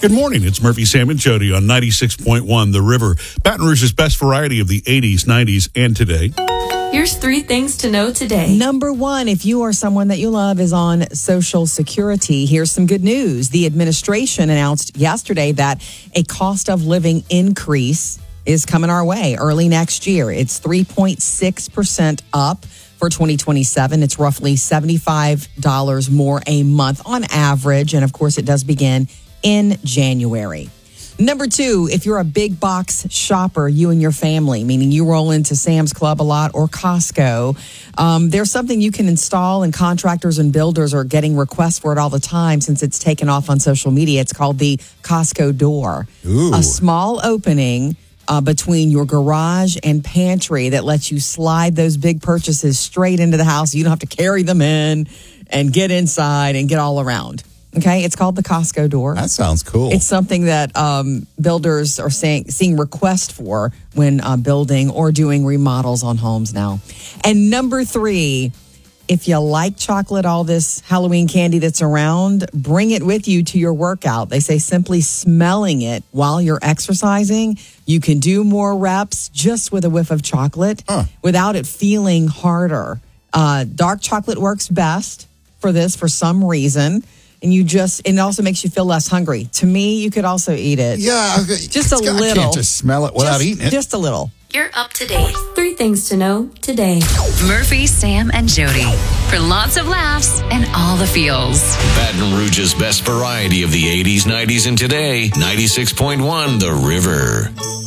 Good morning. It's Murphy, Sam, and Jody on 96.1 The River. Baton Rouge's best variety of the 80s, 90s, and today. Here's 3 things to know today. Number 1, if you or someone that you love is on Social Security, here's some good news. The administration announced yesterday that a cost of living increase is coming our way early next year. It's 3.6% up for 2027. It's roughly $75 more a month on average. And of course, it does begin in January. Number 2, if you're a big box shopper, you and your family, meaning you roll into Sam's Club a lot or Costco, there's something you can install, and contractors and builders are getting requests for it all the time since it's taken off on social media. It's called the Costco door. Ooh. A small opening between your garage and pantry that lets you slide those big purchases straight into the house. You don't have to carry them in and get inside and get all around. Okay, it's called the Costco door. That sounds cool. It's something that builders are seeing requests for when building or doing remodels on homes now. And number 3, if you like chocolate, all this Halloween candy that's around, bring it with you to your workout. They say simply smelling it while you're exercising, you can do more reps just with a whiff of chocolate without it feeling harder. Dark chocolate works best for this for some reason. And it also makes you feel less hungry. To me, you could also eat it. Yeah. Just a little. I can't just smell it without eating it. Just a little. You're up to date. 3 things to know today. Murphy, Sam, and Jody. For lots of laughs and all the feels. Baton Rouge's best variety of the 80s, 90s, and today. 96.1 The River.